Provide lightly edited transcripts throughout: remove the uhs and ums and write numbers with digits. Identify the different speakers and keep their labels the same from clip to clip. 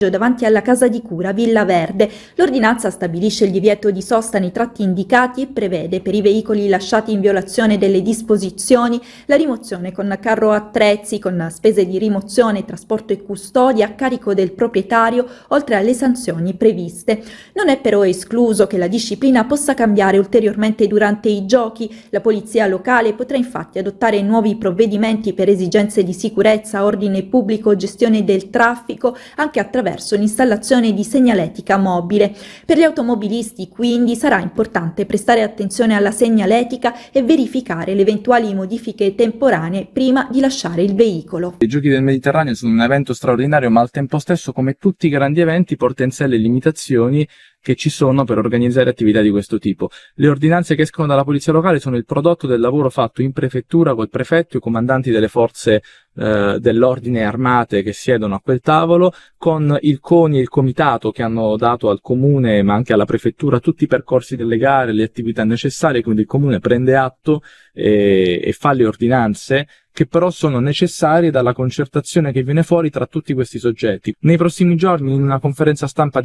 Speaker 1: davanti alla casa di cura Villa Verde. L'ordinanza stabilisce il divieto di sosta nei tratti indicati e prevede per i veicoli lasciati in violazione delle disposizioni la rimozione con carro attrezzi, con spese di rimozione, trasporto e custodia a carico del proprietario, oltre alle sanzioni previste. Non è però escluso che la disciplina possa cambiare ulteriormente durante i giochi. La polizia locale potrà infatti adottare nuovi provvedimenti per esigenze di sicurezza, ordine pubblico, gestione del traffico, anche attraverso l'installazione di segnaletica mobile. Per gli automobilisti quindi sarà importante prestare attenzione alla segnaletica e verificare le eventuali modifiche temporanee prima di lasciare il veicolo.
Speaker 2: I Giochi del Mediterraneo sono un evento straordinario, ma al tempo stesso, come tutti i grandi eventi, porta in sé le limitazioni che ci sono per organizzare attività di questo tipo. Le ordinanze che escono dalla polizia locale sono il prodotto del lavoro fatto in prefettura col prefetto e i comandanti delle forze dell'ordine armate che siedono a quel tavolo, con il CONI e il comitato che hanno dato al comune ma anche alla prefettura tutti i percorsi delle gare, le attività necessarie, quindi il comune prende atto e fa le ordinanze che però sono necessarie dalla concertazione che viene fuori tra tutti questi soggetti. Nei prossimi giorni, in una conferenza stampa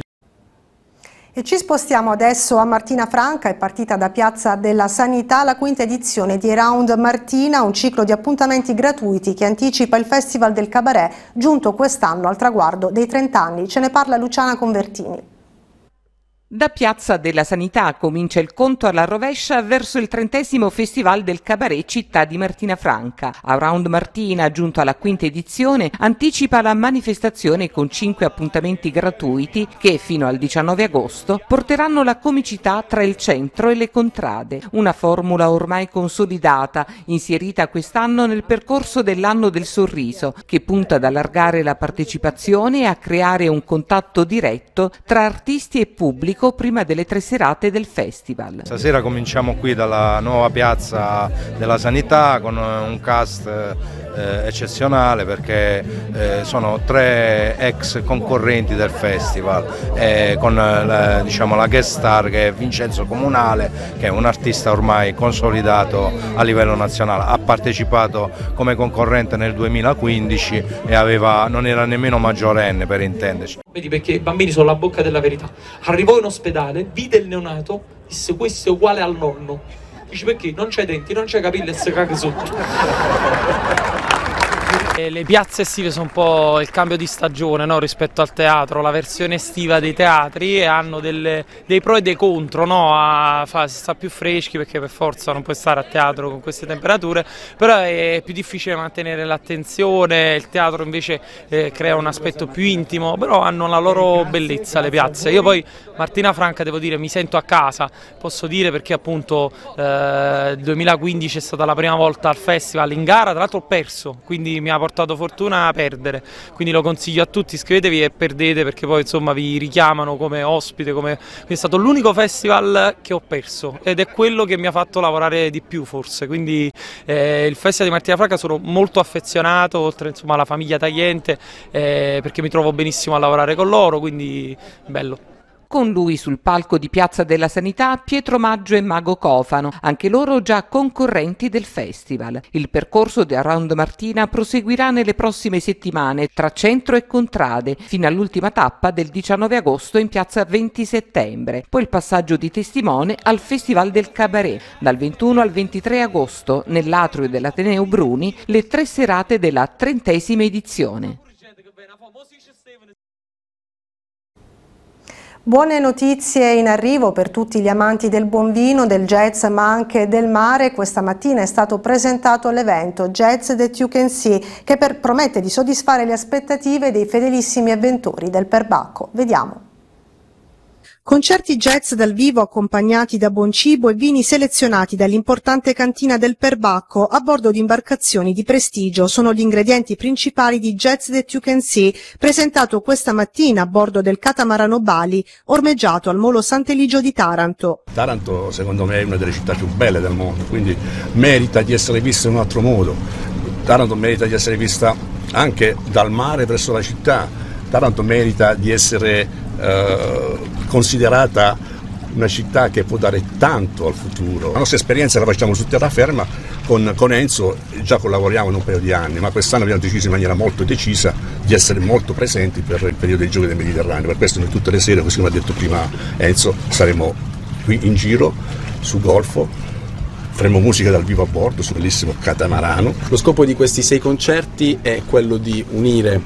Speaker 3: E ci spostiamo adesso a Martina Franca. È partita da Piazza della Sanità la quinta edizione di Around Martina, un ciclo di appuntamenti gratuiti che anticipa il Festival del Cabaret, giunto quest'anno al traguardo dei 30 anni. Ce ne parla Luciana Convertini.
Speaker 4: Da Piazza della Sanità comincia il conto alla rovescia verso il 30° Festival del Cabaret Città di Martina Franca. Around Martina, giunto alla quinta edizione, anticipa la manifestazione con 5 appuntamenti gratuiti che fino al 19 agosto porteranno la comicità tra il centro e le contrade. Una formula ormai consolidata, inserita quest'anno nel percorso dell'anno del sorriso, che punta ad allargare la partecipazione e a creare un contatto diretto tra artisti e pubblico prima delle 3 serate del festival.
Speaker 5: Stasera cominciamo qui dalla nuova Piazza della Sanità con un cast eccezionale, perché sono 3 ex concorrenti del festival, con la guest star che è Vincenzo Comunale, che è un artista ormai consolidato a livello nazionale. Ha partecipato come concorrente nel 2015 e non era nemmeno maggiorenne, per intenderci.
Speaker 6: Vedi, perché i bambini sono la bocca della verità. Arrivò in ospedale, vide il neonato, disse: questo è uguale al nonno. Dice: perché? Non c'è denti, non c'è capelli e si caga sotto.
Speaker 7: Le piazze estive sono un po' il cambio di stagione, no? Rispetto al teatro, la versione estiva dei teatri, hanno dei pro e dei contro, no? Si sta più freschi perché per forza non puoi stare a teatro con queste temperature, però è più difficile mantenere l'attenzione. Il teatro invece crea un aspetto più intimo, però hanno la loro bellezza le piazze. Io poi Martina Franca, devo dire, mi sento a casa, posso dire, perché appunto il 2015 è stata la prima volta al festival in gara, tra l'altro ho perso, quindi mi ha portato fortuna a perdere, quindi lo consiglio a tutti: iscrivetevi e perdete, perché poi insomma vi richiamano come ospite, è stato l'unico festival che ho perso ed è quello che mi ha fatto lavorare di più forse, quindi il Festival di Martina Franca sono molto affezionato, oltre insomma alla famiglia tagliente, perché mi trovo benissimo a lavorare con loro, quindi bello.
Speaker 4: Con lui sul palco di Piazza della Sanità Pietro Maggio e Mago Cofano, anche loro già concorrenti del festival. Il percorso di Around Martina proseguirà nelle prossime settimane tra centro e contrade, fino all'ultima tappa del 19 agosto in piazza 20 settembre. Poi il passaggio di testimone al Festival del Cabaret, dal 21 al 23 agosto, nell'atrio dell'Ateneo Bruni, le 3 serate della 30ª edizione.
Speaker 3: Buone notizie in arrivo per tutti gli amanti del buon vino, del jazz ma anche del mare. Questa mattina è stato presentato l'evento Jazz That You Can See, che promette di soddisfare le aspettative dei fedelissimi avventori del perbacco. Vediamo. Concerti jazz dal vivo accompagnati da buon cibo e vini selezionati dall'importante cantina del perbacco a bordo di imbarcazioni di prestigio sono gli ingredienti principali di Jazz That You Can See, presentato questa mattina a bordo del catamarano Bali, ormeggiato al Molo Sant'Eligio di Taranto.
Speaker 8: Taranto secondo me è una delle città più belle del mondo, quindi merita di essere vista in un altro modo. Taranto merita di essere vista anche dal mare verso la città. Taranto merita di essere considerata una città che può dare tanto al futuro. La nostra esperienza la facciamo su terraferma, con Enzo già collaboriamo in un paio di anni, ma quest'anno abbiamo deciso in maniera molto decisa di essere molto presenti per il periodo dei Giochi del Mediterraneo. Per questo noi tutte le sere, così come ha detto prima Enzo, saremo qui in giro sul Golfo, faremo musica dal vivo a bordo sul bellissimo catamarano.
Speaker 9: Lo scopo di questi 6 concerti è quello di unire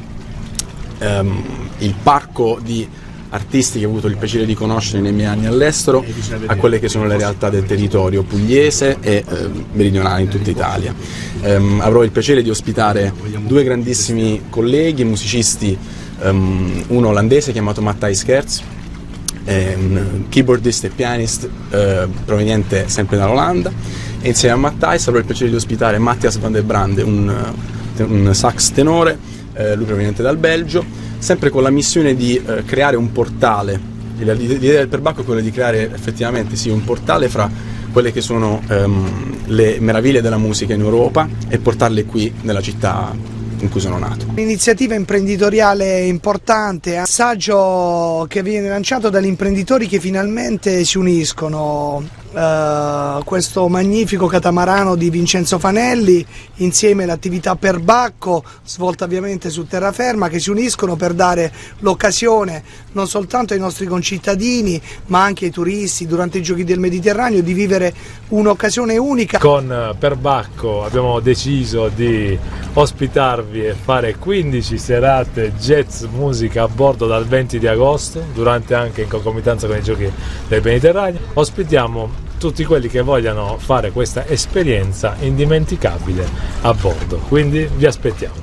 Speaker 9: il parco di artisti che ho avuto il piacere di conoscere nei miei anni all'estero a quelle che sono le realtà del territorio pugliese e meridionale in tutta Italia. Avrò il piacere di ospitare 2 grandissimi colleghi, musicisti, uno olandese chiamato Matthijs Kerts, un keyboardist e pianist proveniente sempre dall'Olanda, e insieme a Matthijs avrò il piacere di ospitare Matthias van der Brande, un sax tenore, lui proveniente dal Belgio, sempre con la missione di creare un portale. L'idea del perbacco è quella di creare effettivamente un portale fra quelle che sono le meraviglie della musica in Europa e portarle qui nella città in cui sono nato.
Speaker 10: Un'iniziativa imprenditoriale importante, un messaggio che viene lanciato dagli imprenditori che finalmente si uniscono. Questo magnifico catamarano di Vincenzo Fanelli insieme all'attività Perbacco svolta ovviamente su terraferma, che si uniscono per dare l'occasione non soltanto ai nostri concittadini ma anche ai turisti durante i Giochi del Mediterraneo di vivere un'occasione unica.
Speaker 11: Con Perbacco abbiamo deciso di ospitarvi e fare 15 serate jazz musica a bordo dal 20 di agosto, durante anche in concomitanza con i Giochi del Mediterraneo. Ospitiamo tutti quelli che vogliano fare questa esperienza indimenticabile a bordo, quindi vi aspettiamo.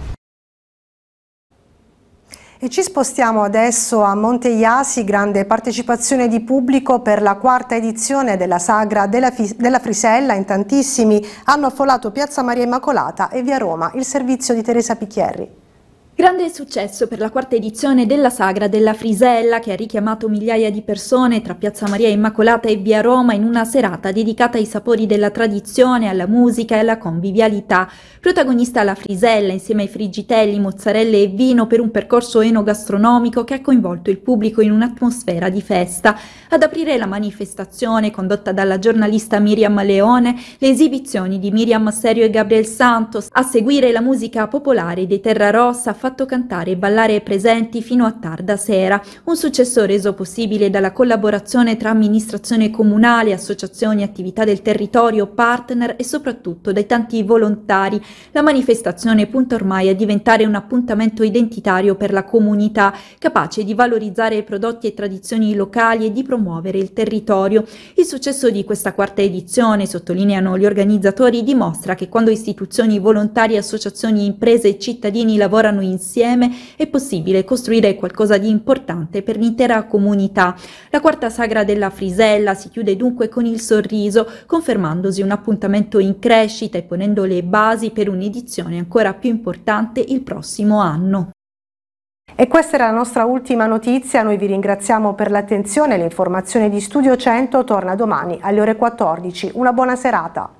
Speaker 3: E ci spostiamo adesso a Monteiasi, grande partecipazione di pubblico per la 4ª edizione della Sagra della Frisella. In tantissimi hanno affollato Piazza Maria Immacolata e via Roma. Il servizio di Teresa Picchierri.
Speaker 1: Grande successo per la 4ª edizione della Sagra della Frisella, che ha richiamato migliaia di persone tra Piazza Maria Immacolata e via Roma in una serata dedicata ai sapori della tradizione, alla musica e alla convivialità. Protagonista la Frisella insieme ai friggitelli, mozzarelle e vino per un percorso enogastronomico che ha coinvolto il pubblico in un'atmosfera di festa. Ad aprire la manifestazione, condotta dalla giornalista Miriam Leone, le esibizioni di Miriam Serio e Gabriel Santos. A seguire la musica popolare dei Terra Rossa, fatto cantare e ballare presenti fino a tarda sera. Un successo reso possibile dalla collaborazione tra amministrazione comunale, associazioni, attività del territorio, partner e soprattutto dai tanti volontari. La manifestazione punta ormai a diventare un appuntamento identitario per la comunità, capace di valorizzare prodotti e tradizioni locali e di promuovere il territorio. Il successo di questa 4ª edizione, sottolineano gli organizzatori, dimostra che quando istituzioni, volontari, associazioni, imprese e cittadini lavorano insieme è possibile costruire qualcosa di importante per l'intera comunità. La 4ª Sagra della Frisella si chiude dunque con il sorriso, confermandosi un appuntamento in crescita e ponendo le basi per un'edizione ancora più importante il prossimo anno.
Speaker 3: E questa era la nostra ultima notizia. Noi vi ringraziamo per l'attenzione. L'informazione di Studio 100 torna domani alle ore 14. Una buona serata.